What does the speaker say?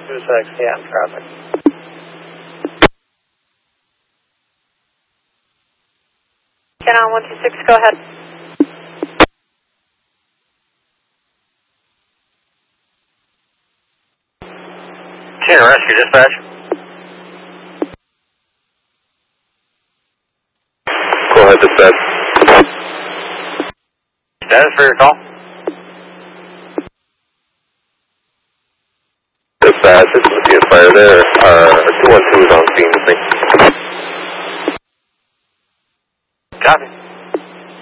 26, yeah, traffic. Canon 126, go ahead. Canon Rescue Dispatch. Go ahead, dispatch. Status for your call? Dispatch, it's going to be a fire there. 212 is on scene with me. Copy.